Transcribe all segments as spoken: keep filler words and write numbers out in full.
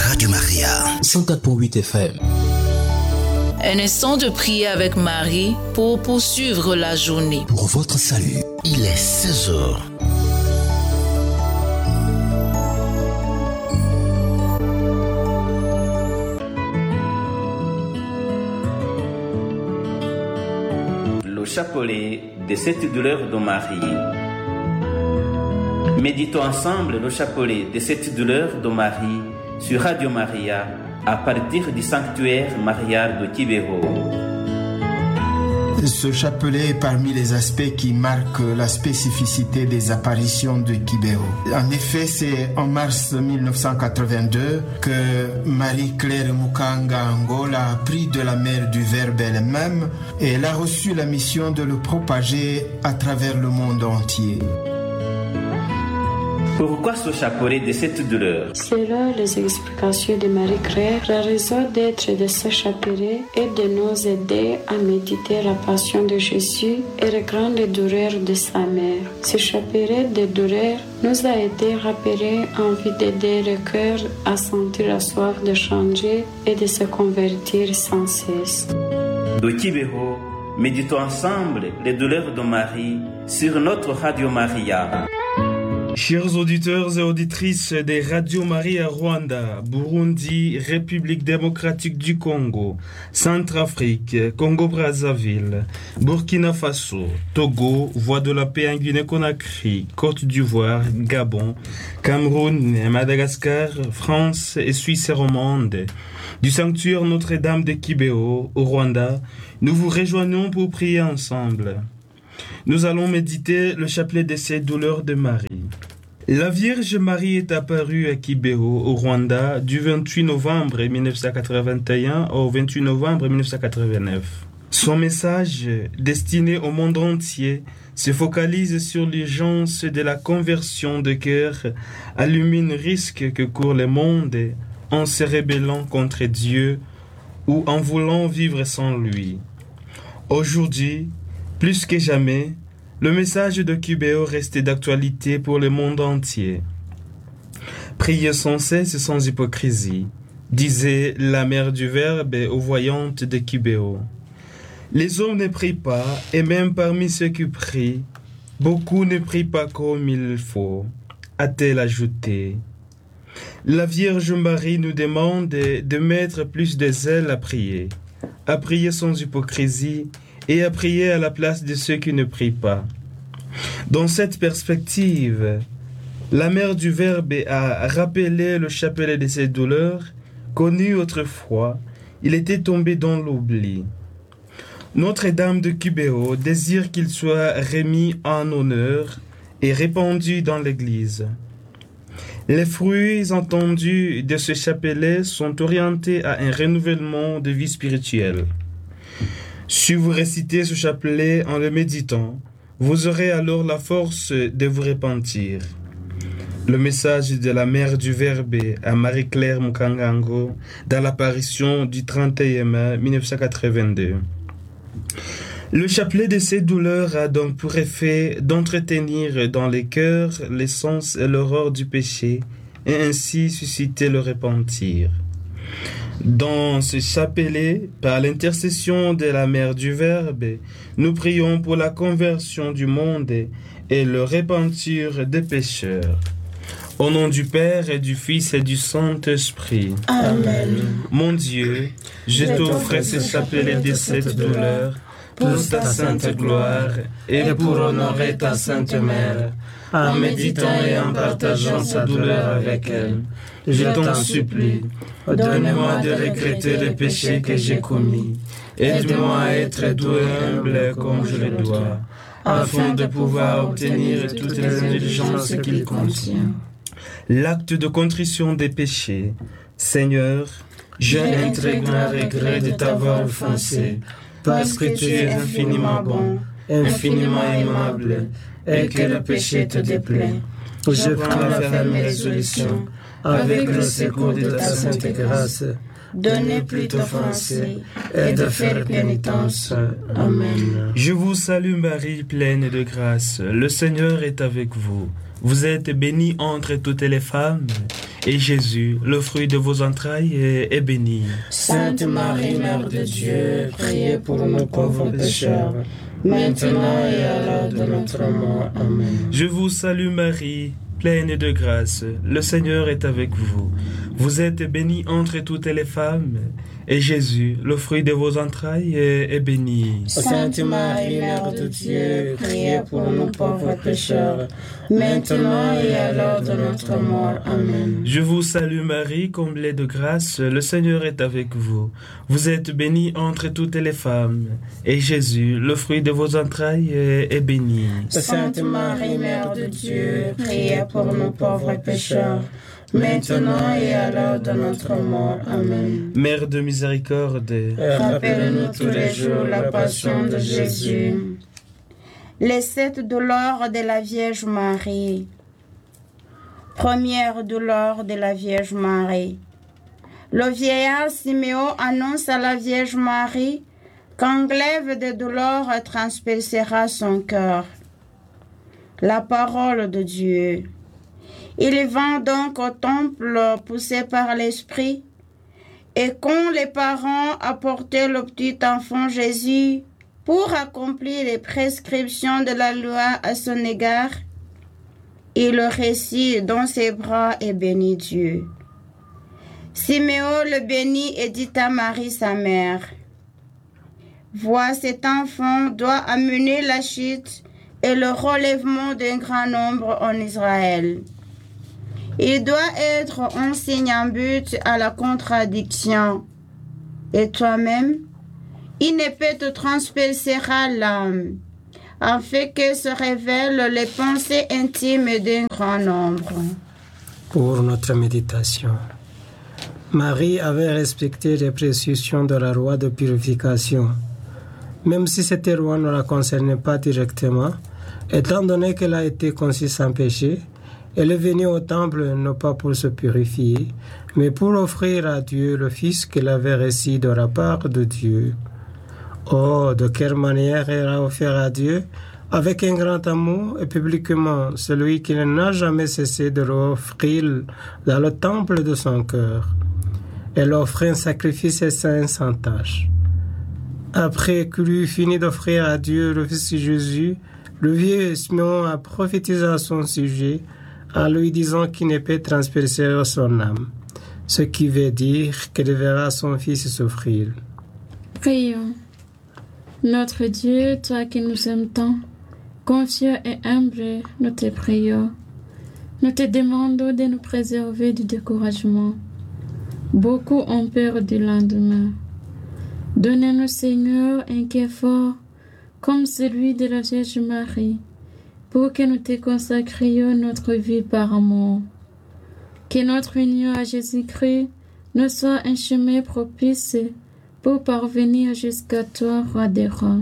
Radio Maria, cent quatre virgule huit F M. Un instant de prière avec Marie pour poursuivre la journée. Pour votre salut, il est seize heures. Le chapelet de cette douleur de Marie. Méditons ensemble le chapelet de cette douleur de Marie sur Radio Maria à partir du sanctuaire marial de Kibeho. Ce chapelet est parmi les aspects qui marquent la spécificité des apparitions de Kibeho. En effet, c'est en mars mille neuf cent quatre-vingt-deux que Marie-Claire Mukanga Angola a pris de la mère du Verbe elle-même et elle a reçu la mission de le propager à travers le monde entier. Pourquoi ce chapelet de cette douleur? Selon les explications de Marie-Claire, la raison d'être de ce chapelet est de nous aider à méditer la passion de Jésus et les grandes douleurs de sa mère. Ce chapelet de douleurs nous a été rappelé envie d'aider le cœur à sentir la soif de changer et de se convertir sans cesse. De Kibeho, méditons ensemble les douleurs de Marie sur notre Radio Maria. Chers auditeurs et auditrices des Radio Maria Rwanda, Burundi, République démocratique du Congo, Centrafrique, Congo-Brazzaville, Burkina Faso, Togo, Voix de la paix en Guinée-Conakry, Côte d'Ivoire, Gabon, Cameroun, Madagascar, France et Suisse romande, du sanctuaire Notre-Dame de Kibeho, au Rwanda, nous vous rejoignons pour prier ensemble. Nous allons méditer le chapelet de ces douleurs de Marie. La Vierge Marie est apparue à Kibeho, au Rwanda, du vingt-huit novembre mille neuf cent quatre-vingt-un au vingt-huit novembre mille neuf cent quatre-vingt-neuf. Son message, destiné au monde entier, se focalise sur l'urgence de la conversion de cœur, illumine risque que court le monde en se rébellant contre Dieu ou en voulant vivre sans lui. Aujourd'hui, plus que jamais, le message de Kibeho reste d'actualité pour le monde entier. Priez sans cesse et sans hypocrisie, disait la mère du Verbe aux voyantes de Kibeho. Les hommes ne prient pas, et même parmi ceux qui prient, beaucoup ne prient pas comme il faut, a-t-elle ajouté. La Vierge Marie nous demande de mettre plus de zèle à prier, à prier sans hypocrisie, et à prier à la place de ceux qui ne prient pas. Dans cette perspective, la mère du Verbe a rappelé le chapelet de ses douleurs, connu autrefois, il était tombé dans l'oubli. Notre-Dame de Kibeho désire qu'il soit remis en honneur et répandu dans l'Église. Les fruits entendus de ce chapelet sont orientés à un renouvellement de vie spirituelle. Si vous récitez ce chapelet en le méditant, vous aurez alors la force de vous repentir. Le message de la mère du Verbe à Marie-Claire Mukanga Angola dans l'apparition du trente et un mai mille neuf cent quatre-vingt-deux. Le chapelet de ces douleurs a donc pour effet d'entretenir dans les cœurs l'essence et l'horreur du péché et ainsi susciter le repentir. Dans ce chapelet, par l'intercession de la mère du Verbe, nous prions pour la conversion du monde et le repentir des pécheurs. Au nom du Père et du Fils et du Saint-Esprit. Amen. Mon Dieu, je t'offre ce chapelet de cette douleur pour ta sainte gloire et pour honorer ta sainte mère, en méditant et en partageant sa douleur avec elle. Je t'en supplie, donne-moi de regretter les péchés que j'ai commis. Aide-moi à être doux et humble comme je le dois, afin de pouvoir obtenir toutes les indulgences qu'il contient. L'acte de contrition des péchés. Seigneur, j'ai un très grand regret de t'avoir offensé, parce que tu es infiniment bon, infiniment aimable, et que le péché te déplaît. Je prends la ferme résolution, avec le secours de ta sainte grâce, de ne plus t'offenser et de faire pénitence. Amen. Je vous salue Marie, pleine de grâce. Le Seigneur est avec vous. Vous êtes bénie entre toutes les femmes, et Jésus, le fruit de vos entrailles, est, est béni. Sainte Marie, Mère de Dieu, priez pour nous pauvres pécheurs, maintenant et à l'heure de notre mort. Amen. Je vous salue Marie, pleine de grâce, le Seigneur est avec vous. Vous êtes bénie entre toutes les femmes, et Jésus, le fruit de vos entrailles, est, est béni. Sainte Marie, Mère de Dieu, priez pour nous pauvres pécheurs, maintenant et à l'heure de notre mort. Amen. Je vous salue Marie, comblée de grâce, le Seigneur est avec vous. Vous êtes bénie entre toutes les femmes, et Jésus, le fruit de vos entrailles, est, est béni. Sainte Marie, Mère de Dieu, priez pour nous pauvres pécheurs, maintenant et à l'heure de notre mort. Amen. Mère de miséricorde, rappelle-nous tous les jours la passion de Jésus. Les sept douleurs de la Vierge Marie. Première douleur de la Vierge Marie. Le vieillard Siméon annonce à la Vierge Marie qu'un glaive de douleur transpercera son cœur. La parole de Dieu. Il vint donc au temple poussé par l'Esprit, et quand les parents apportaient le petit enfant Jésus pour accomplir les prescriptions de la loi à son égard, il le récit dans ses bras et bénit Dieu. Siméon le bénit et dit à Marie sa mère, « Vois, cet enfant doit amener la chute et le relèvement d'un grand nombre en Israël. Il doit être un signe en but à la contradiction. Et toi-même, il ne peut te transpercer l'âme, afin que se révèlent les pensées intimes d'un grand nombre. » Pour notre méditation. Marie avait respecté les prescriptions de la loi de purification, même si cette loi ne la concernait pas directement, étant donné qu'elle a été conçue sans péché. Elle est venue au temple non pas pour se purifier, mais pour offrir à Dieu le Fils qu'elle avait reçu de la part de Dieu. Oh, de quelle manière elle a offert à Dieu, avec un grand amour et publiquement, celui qui n'a jamais cessé de l'offrir dans le temple de son cœur. Elle offre un sacrifice saint sans tache. Après qu'il eut fini d'offrir à Dieu le Fils Jésus, le vieux Simeon a prophétisé à son sujet, en lui disant qu'il ne peut transpercer son âme, ce qui veut dire qu'il verra son fils souffrir. Prions. Notre Dieu, toi qui nous aimes tant, confieux et humble, nous te prions. Nous te demandons de nous préserver du découragement. Beaucoup ont peur du lendemain. Donne-nous, Seigneur, un cœur fort, comme celui de la Vierge Marie, pour que nous te consacrions notre vie par amour. Que notre union à Jésus-Christ nous soit un chemin propice pour parvenir jusqu'à toi, Roi des rois.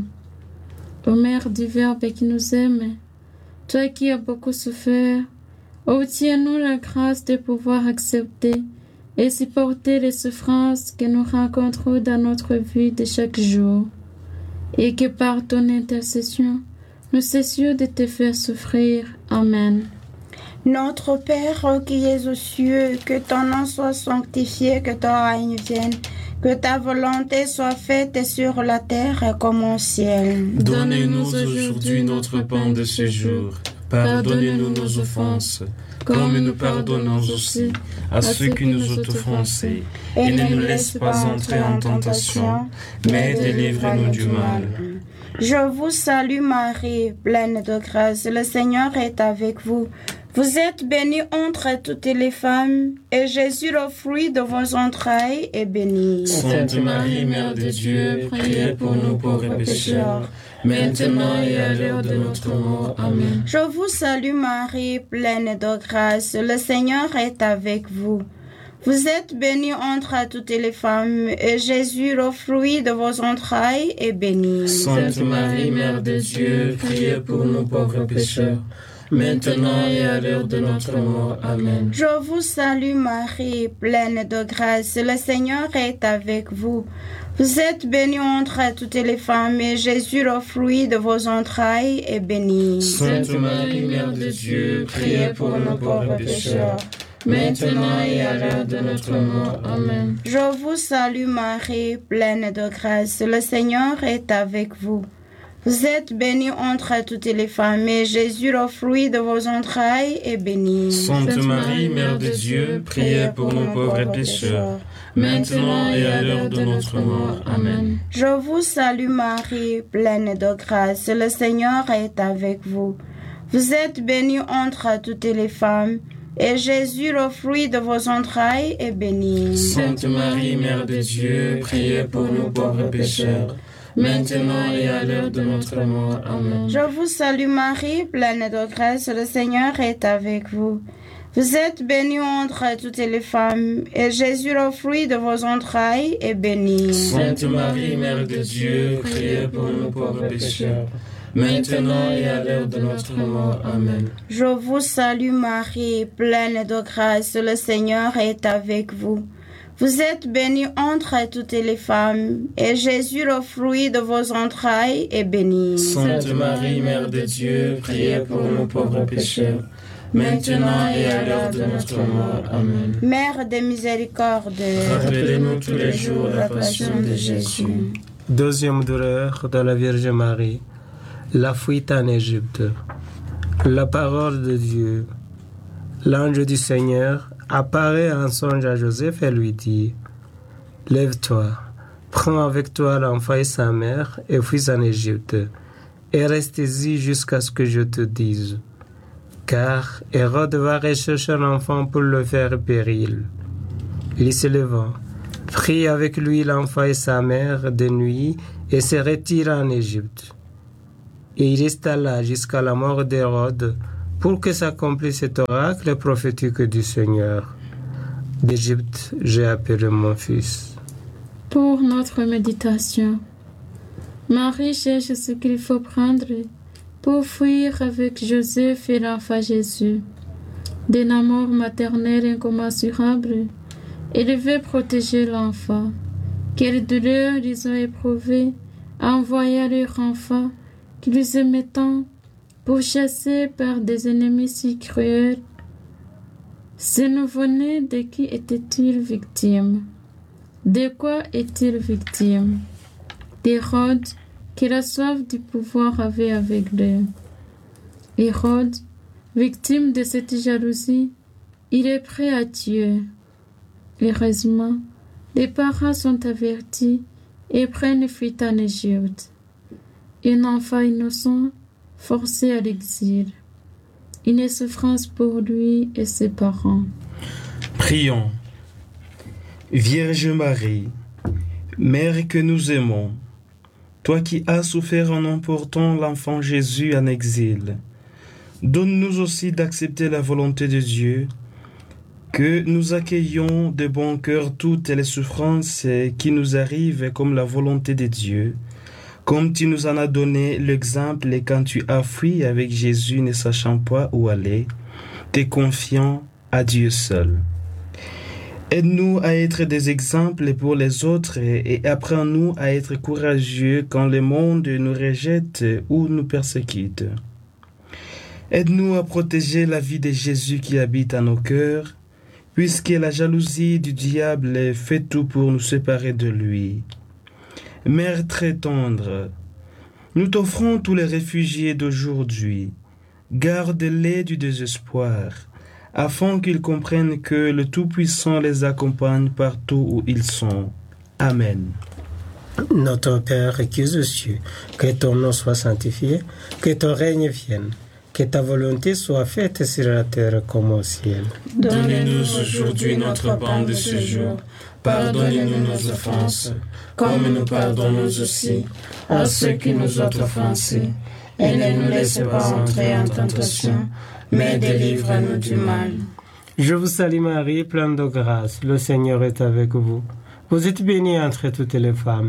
Ô Mère du Verbe qui nous aime, toi qui as beaucoup souffert, obtiens-nous la grâce de pouvoir accepter et supporter les souffrances que nous rencontrons dans notre vie de chaque jour, et que par ton intercession, nous cessions de te faire souffrir. Amen. Notre Père qui es aux cieux, que ton nom soit sanctifié, que ton règne vienne, que ta volonté soit faite sur la terre comme au ciel. Donnez-nous aujourd'hui notre pain de ce jour. Pardonnez-nous nos offenses, comme nous pardonnons aussi à ceux qui nous ont offensés. Et ne nous laisse pas entrer en tentation, mais délivre-nous du mal. Je vous salue Marie, pleine de grâce, le Seigneur est avec vous. Vous êtes bénie entre toutes les femmes, et Jésus, le fruit de vos entrailles, est béni. Sainte Marie, Mère de Dieu, priez pour nous pauvres pécheurs, maintenant et à l'heure de notre mort. Amen. Je vous salue Marie, pleine de grâce, le Seigneur est avec vous. Vous êtes bénie entre toutes les femmes, et Jésus, le fruit de vos entrailles, est béni. Sainte Marie, Mère de Dieu, priez pour nous pauvres pécheurs, maintenant et à l'heure de notre mort. Amen. Je vous salue Marie, pleine de grâce, le Seigneur est avec vous. Vous êtes bénie entre toutes les femmes, et Jésus, le fruit de vos entrailles, est béni. Sainte Marie, Mère de Dieu, priez pour nos pauvres pécheurs, maintenant et à l'heure de notre mort. Amen. Je vous salue Marie, pleine de grâce, le Seigneur est avec vous. Vous êtes bénie entre toutes les femmes, et Jésus, le fruit de vos entrailles, est béni. Sainte Marie, Mère de Dieu, priez pour nos pauvres pécheurs, maintenant et à l'heure de notre mort. Amen. Je vous salue Marie, pleine de grâce, le Seigneur est avec vous. Vous êtes bénie entre toutes les femmes, et Jésus, le fruit de vos entrailles, est béni. Sainte Marie, Mère de Dieu, priez pour nous pauvres pécheurs, maintenant et à l'heure de notre mort. Amen. Je vous salue Marie, pleine de grâce, le Seigneur est avec vous. Vous êtes bénie entre toutes les femmes, et Jésus, le fruit de vos entrailles, est béni. Sainte Marie, Mère de Dieu, priez pour nous pauvres pécheurs, maintenant et à l'heure de notre mort. Amen. Je vous salue Marie, pleine de grâce, le Seigneur est avec vous. Vous êtes bénie entre toutes les femmes, et Jésus, le fruit de vos entrailles, est béni. Sainte Marie, Mère de Dieu, priez pour nous pauvres pécheurs, maintenant et à l'heure de notre mort. Amen. Mère de miséricorde, rappelez-nous tous les jours la passion de Jésus. Deuxième douleur de la Vierge Marie, la fuite en Égypte. La parole de Dieu. L'ange du Seigneur apparaît en songe à Joseph et lui dit: Lève-toi, prends avec toi l'enfant et sa mère et fuis en Égypte, et reste-y jusqu'à ce que je te dise. Car Hérode va rechercher un enfant pour le faire périr. Il se levant, prit avec lui l'enfant et sa mère de nuit et se retira en Égypte. Et il resta là jusqu'à la mort d'Hérode, pour que s'accomplisse cet oracle prophétique du Seigneur. D'Égypte, j'ai appelé mon fils. Pour notre méditation, Marie cherche ce qu'il faut prendre pour fuir avec Joseph et l'enfant Jésus. D'un amour maternel incommensurable, elle veut protéger l'enfant. Quelle douleur ils ont éprouvé en voyant leur enfant qui les aimait tant, pourchassé par des ennemis si cruels. Ce nouveau-né, de qui était-il victime? De quoi est-il victime? D'Hérode, qui la soif du pouvoir avait aveuglé. Hérode, victime de cette jalousie, il est prêt à tuer. Heureusement, les parents sont avertis et prennent fuite en Égypte. Un enfant innocent forcé à l'exil. Une souffrance pour lui et ses parents. Prions. Vierge Marie, Mère que nous aimons, toi qui as souffert en emportant l'enfant Jésus en exil, donne-nous aussi d'accepter la volonté de Dieu, que nous accueillions de bon cœur toutes les souffrances qui nous arrivent comme la volonté de Dieu, comme tu nous en as donné l'exemple quand tu as fui avec Jésus ne sachant pas où aller, te confiant à Dieu seul. Aide-nous à être des exemples pour les autres et apprends-nous à être courageux quand le monde nous rejette ou nous persécute. Aide-nous à protéger la vie de Jésus qui habite en nos cœurs, puisque la jalousie du diable fait tout pour nous séparer de lui. Mère très tendre, nous t'offrons tous les réfugiés d'aujourd'hui. Garde-les du désespoir, afin qu'ils comprennent que le Tout-Puissant les accompagne partout où ils sont. Amen. Notre Père qui es aux cieux, que ton nom soit sanctifié, que ton règne vienne, que ta volonté soit faite sur la terre comme au ciel. Donne-nous aujourd'hui notre pain de ce jour. Pardonnez-nous nos offenses, comme nous pardonnons aussi à ceux qui nous ont offensés. Et ne nous laisse pas entrer en tentation, mais délivre-nous du mal. Je vous salue Marie, pleine de grâce, le Seigneur est avec vous. Vous êtes bénie entre toutes les femmes,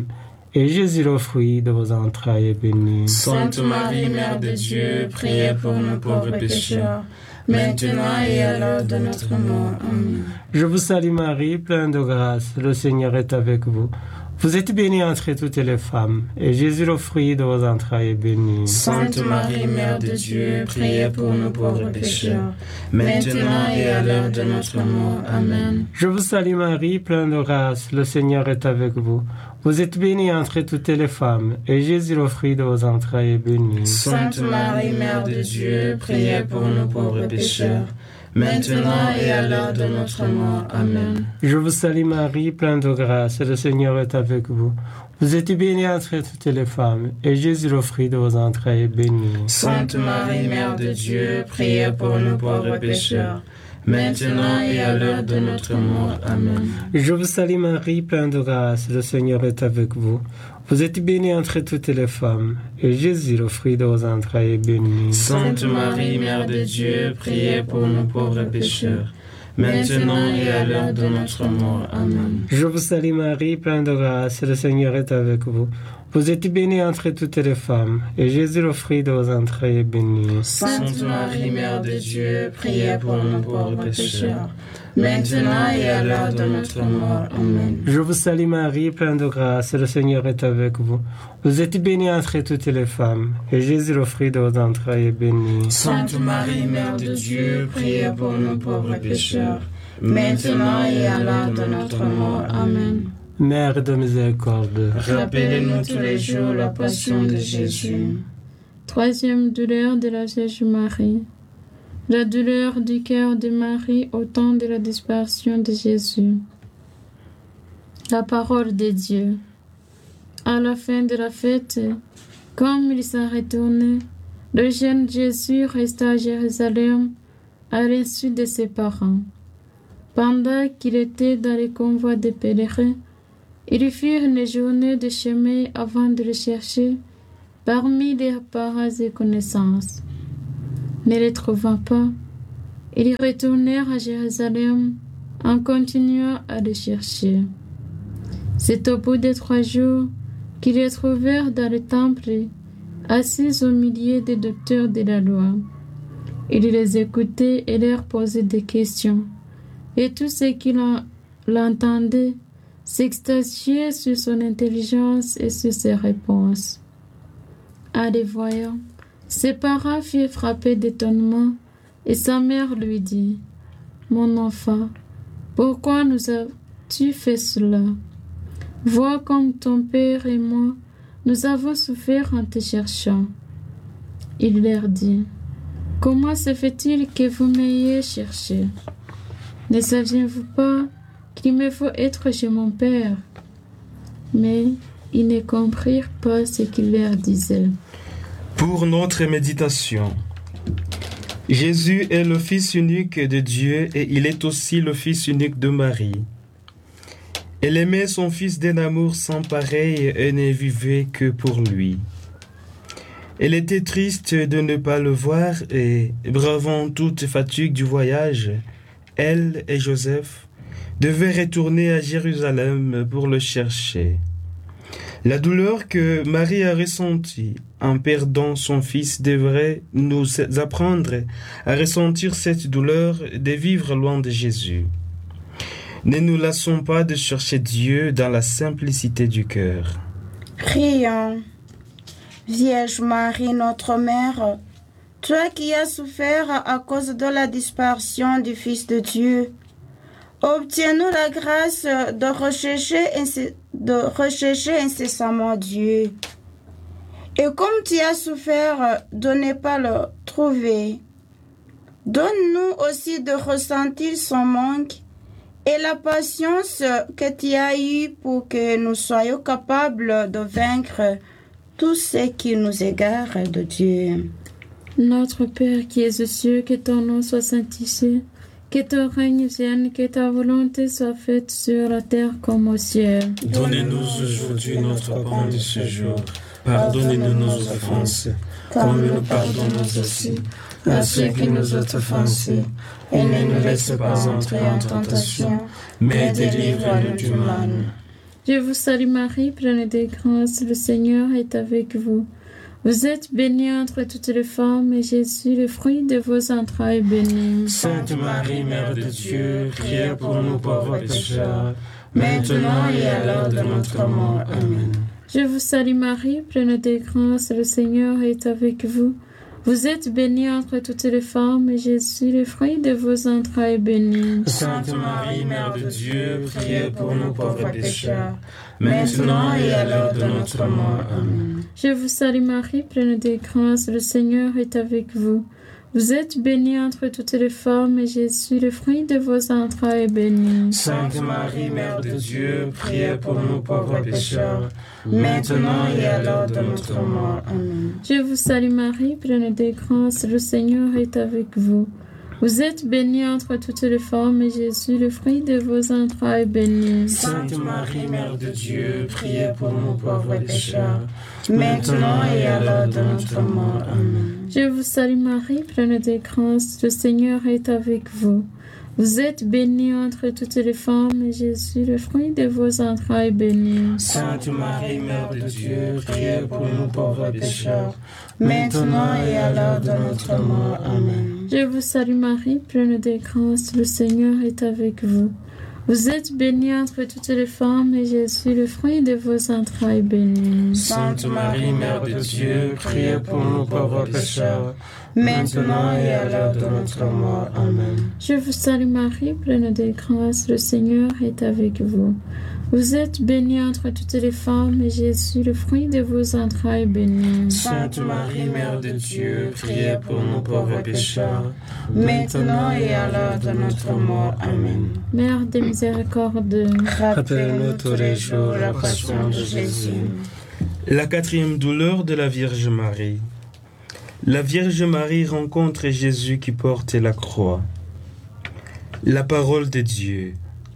et Jésus, le fruit de vos entrailles, est béni. Sainte Marie, Mère de Dieu, priez pour nous pauvres pécheurs, maintenant et à l'heure de notre mort. Amen. Je vous salue Marie, pleine de grâce, le Seigneur est avec vous. Vous êtes bénie entre toutes les femmes, et Jésus, le fruit de vos entrailles, est béni. Sainte Marie, Mère de Dieu, priez pour nous pauvres pécheurs, maintenant et à l'heure de notre mort. Amen. Je vous salue Marie, pleine de grâce, le Seigneur est avec vous. Vous êtes bénie entre toutes les femmes, et Jésus, le fruit de vos entrailles, est béni. Sainte Marie, Mère de Dieu, priez pour nous pauvres pécheurs, maintenant et à l'heure de notre mort. Amen. Je vous salue Marie, pleine de grâce, le Seigneur est avec vous. Vous êtes bénie entre toutes les femmes, et Jésus, le fruit de vos entrailles, est béni. Sainte Marie, Mère de Dieu, priez pour nous pauvres pécheurs, maintenant et à l'heure de notre mort. Amen. Je vous salue Marie, pleine de grâce, le Seigneur est avec vous. Vous êtes bénie entre toutes les femmes, et Jésus, le fruit de vos entrailles, est béni. Sainte Marie, Mère de Dieu, priez pour nous pauvres pécheurs, maintenant et à l'heure de notre mort. Amen. Je vous salue Marie, pleine de grâce, le Seigneur est avec vous. Vous êtes bénie entre toutes les femmes, et Jésus, le fruit de vos entrailles, est béni. Sainte Marie, Mère de Dieu, priez pour nous pauvres pécheurs, maintenant et à l'heure de notre mort. Amen. Je vous salue Marie, pleine de grâce, le Seigneur est avec vous. Vous êtes bénie entre toutes les femmes, et Jésus, le fruit de vos entrailles, est béni. Sainte Marie, Mère de Dieu, priez pour nous pauvres pécheurs, maintenant et à l'heure de notre mort. Amen. Mère de miséricorde, rappelez-nous tous les jours la passion de Jésus. Troisième douleur de la Vierge Marie. La douleur du cœur de Marie au temps de la disparition de Jésus. La parole de Dieu. À la fin de la fête, comme il s'en retournait, le jeune Jésus resta à Jérusalem à l'insu de ses parents. Pendant qu'il était dans les convois des pèlerins, ils firent une journée de chemin avant de le chercher parmi les parents et connaissances. Ne les trouvant pas, ils retournèrent à Jérusalem en continuant à le chercher. C'est au bout de trois jours qu'ils les trouvèrent dans le temple, assis au milieu des docteurs de la loi. Ils les écoutaient et leur posaient des questions, et tous ceux qui l'entendaient s'extasiaient sur son intelligence et sur ses réponses. En les voyant, ses parents furent frappés d'étonnement, et sa mère lui dit : « Mon enfant, pourquoi nous as-tu fait cela ? Vois comme ton père et moi, nous avons souffert en te cherchant. » Il leur dit : « Comment se fait-il que vous m'ayez cherché ? Ne saviez-vous pas qu'il me faut être chez mon père ? » Mais ils ne comprirent pas ce qu'il leur disait. Pour notre méditation, Jésus est le Fils unique de Dieu et il est aussi le Fils unique de Marie. Elle aimait son Fils d'un amour sans pareil et ne vivait que pour lui. Elle était triste de ne pas le voir et, bravant toute fatigue du voyage, elle et Joseph devaient retourner à Jérusalem pour le chercher. La douleur que Marie a ressentie en perdant son fils devrait nous apprendre à ressentir cette douleur de vivre loin de Jésus. Ne nous lassons pas de chercher Dieu dans la simplicité du cœur. Prions. Vierge Marie, notre Mère, toi qui as souffert à cause de la disparition du Fils de Dieu, obtiens-nous la grâce de rechercher, de rechercher incessamment Dieu. Et comme tu as souffert de ne pas le trouver, donne-nous aussi de ressentir son manque et la patience que tu as eue pour que nous soyons capables de vaincre tout ce qui nous égare de Dieu. Notre Père qui es aux cieux, que ton nom soit sanctifié, que ton règne vienne, que ta volonté soit faite sur la terre comme au ciel. Donnez-nous aujourd'hui notre pain de ce jour. Pardonnez-nous nos offenses, comme nous pardonnons aussi à ceux qui nous ont offensés. Et ne nous laisse pas entrer en tentation, mais délivre-nous du mal. Je vous salue Marie, pleine de grâce, le Seigneur est avec vous. Vous êtes bénie entre toutes les femmes, et Jésus, le fruit de vos entrailles, est béni. Sainte Marie, Mère de Dieu, priez pour nous pauvres pécheurs, maintenant et à l'heure de notre mort. Amen. Je vous salue Marie, pleine de grâce, le Seigneur est avec vous. Vous êtes bénie entre toutes les femmes, et Jésus, le fruit de vos entrailles, est béni. Sainte Marie, Mère de Dieu, priez pour nous pauvres pécheurs, maintenant et à l'heure de notre mort. Amen. Je vous salue Marie, pleine de grâce, le Seigneur est avec vous. Vous êtes bénie entre toutes les femmes, et Jésus, le fruit de vos entrailles, est béni. Sainte Marie, Mère de Dieu, priez pour nous pauvres pécheurs, maintenant et à l'heure de notre mort. Amen. Je vous salue Marie, pleine de grâce, le Seigneur est avec vous. Vous êtes bénie entre toutes les femmes, et Jésus, le fruit de vos entrailles, est béni. Sainte Marie, Mère de Dieu, priez pour nous pauvres pécheurs, maintenant et à l'heure de notre mort. Amen. Je vous salue Marie, pleine de grâce, le Seigneur est avec vous. Vous êtes bénie entre toutes les femmes, et Jésus, le fruit de vos entrailles, est béni. Sainte Marie, Mère de Dieu, priez pour nous pauvres pécheurs, maintenant et à l'heure de notre mort. Amen. Je vous salue Marie, pleine de grâce, le Seigneur est avec vous. Vous êtes bénie entre toutes les femmes, et Jésus, le fruit de vos entrailles, est béni. Sainte Marie, Mère de Dieu, priez pour nous pauvres pécheurs, maintenant et à l'heure de notre mort. Amen. Je vous salue Marie, pleine de grâce, le Seigneur est avec vous. Vous êtes bénie entre toutes les femmes, et Jésus, le fruit de vos entrailles, est béni. Sainte Marie, Mère de Dieu, priez pour nous pauvres pécheurs, maintenant et à l'heure de notre mort. Amen. Mère de miséricorde, rappelle-nous tous les jours la passion de Jésus. La quatrième douleur de la Vierge Marie. La Vierge Marie rencontre Jésus qui porte la croix. La parole de Dieu.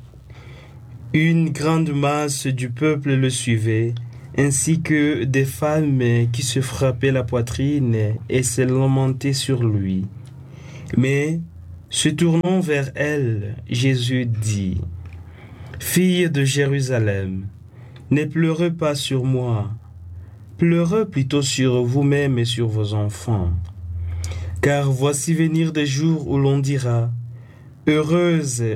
Une grande masse du peuple le suivait, ainsi que des femmes qui se frappaient la poitrine et se lamentaient sur lui. Mais, se tournant vers elle, Jésus dit : « Fille de Jérusalem, ne pleurez pas sur moi, pleurez plutôt sur vous-même et sur vos enfants. Car voici venir des jours où l'on dira : Heureuse